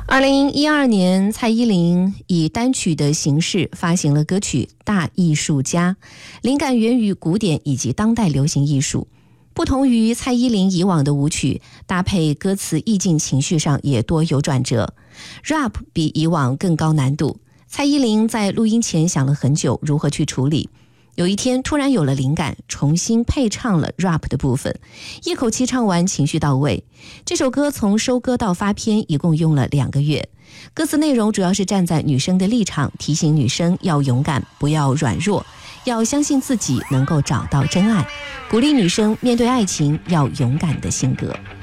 2012年，蔡依林以单曲的形式发行了歌曲《大艺术家》，灵感源于古典以及当代流行艺术。不同于蔡依林以往的舞曲，搭配歌词意境情绪上也多有转折。rap 比以往更高难度，蔡依林在录音前想了很久如何去处理。有一天突然有了灵感，重新配唱了 rap 的部分，一口气唱完，情绪到位。这首歌从收歌到发片一共用了2个月。歌词内容主要是站在女生的立场，提醒女生要勇敢，不要软弱，要相信自己能够找到真爱，鼓励女生面对爱情要勇敢的性格。